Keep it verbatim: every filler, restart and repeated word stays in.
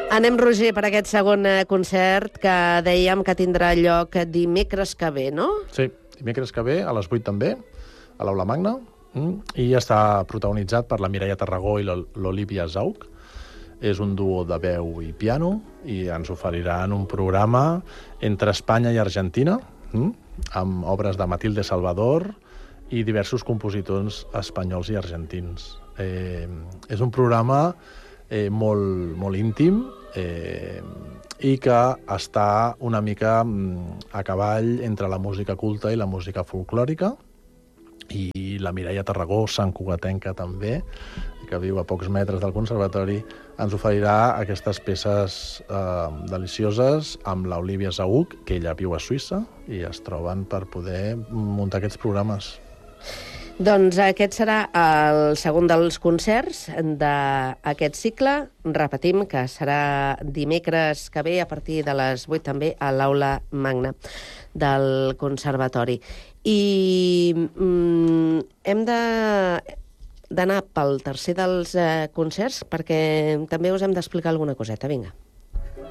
Anem, Roger, per aquest segon eh, concert que dèiem que tindrà lloc dimecres que ve, no? Sí, dimecres que ve, a les vuit també, a l'Aula Magna, mm, i està protagonitzat per la Mireia Tarragó i l'Ol- l'Olivia Zauch. És un duo de veu i piano i ens oferiran un programa entre Espanya i Argentina, mm, amb obres de Matilde Salvador i diversos compositors espanyols i argentins. Eh, és un programa eh, molt, molt íntim eh, i que està una mica mm, a cavall entre la música culta i la música folclòrica, i la Mireia Tarragó, santcugatenca també, que viu a pocs metres del conservatori, ens oferirà aquestes peces eh, delicioses amb l'Olivia Zauch, que ella viu a Suïssa, i es troben per poder muntar aquests programes. Doncs aquest serà el segon dels concerts d'aquest cicle. Repetim que serà dimecres que ve a partir de les vuit també a l'Aula Magna del Conservatori. I mm, hem de d'anar pel tercer dels eh, concerts perquè també us hem d'explicar alguna coseta. Vinga.